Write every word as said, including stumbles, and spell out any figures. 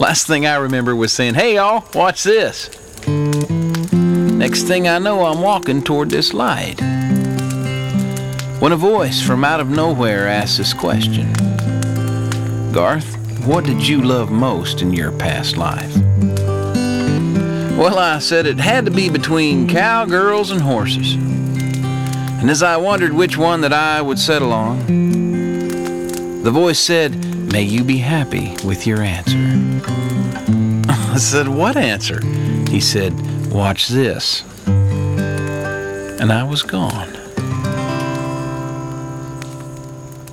Last thing I remember was saying, "Hey y'all, watch this." Next thing I know, I'm walking toward this light, when a voice from out of nowhere asks this question: "Garth, what did you love most in your past life?" Well, I said it had to be between cowgirls and horses. And as I wondered which one that I would settle on, the voice said, "May you be happy with your answer." I said, "What answer?" He said, "Watch this." And I was gone.